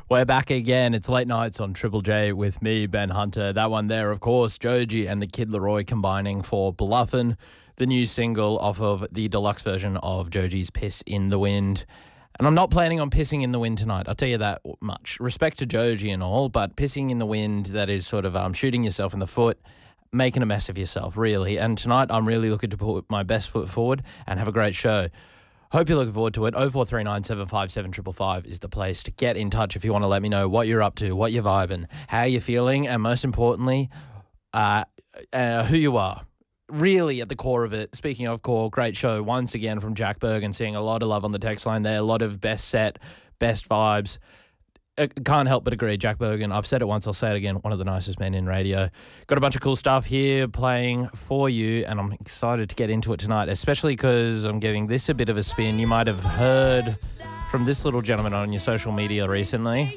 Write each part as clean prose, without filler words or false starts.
We're back again. It's late nights on Triple J with me, Ben Hunter. That one there, of course, Joji and the Kid Laroi combining for Bluffin', the new single off of the deluxe version of Joji's Piss in the Wind. And I'm not planning on pissing in the wind tonight, I'll tell you that much. Respect to Joji and all, but pissing in the wind, that is sort of shooting yourself in the foot, making a mess of yourself, really. And tonight I'm really looking to put my best foot forward and have a great show. Hope you're looking forward to it. 0439 757 555 is the place to get in touch if you want to let me know what you're up to, what you're vibing, how you're feeling, and most importantly, who you are. Really at the core of it. Speaking of core, great show once again from Jack Bergen, seeing a lot of love on the text line there, a lot of best set, best vibes. Can't help but agree, Jack Bergen. I've said it once, I'll say it again. One of the nicest men in radio. Got a bunch of cool stuff here playing for you, and I'm excited to get into it tonight, especially because I'm giving this a bit of a spin. You might have heard from this little gentleman on your social media recently.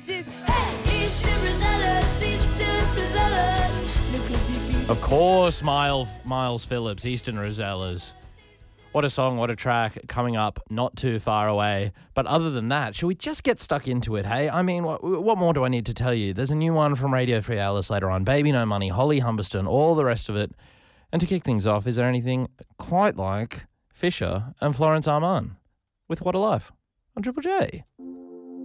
Of course, Miles Phillips, Eastern Rosellas. What a song, what a track, coming up not too far away. But other than that, should we just get stuck into it, hey? I mean, what more do I need to tell you? There's a new one from Radio Free Alice later on, Baby No Money, Holly Humberston, all the rest of it. And to kick things off, is there anything quite like Fisher and Florence Armand with What a Life on Triple J?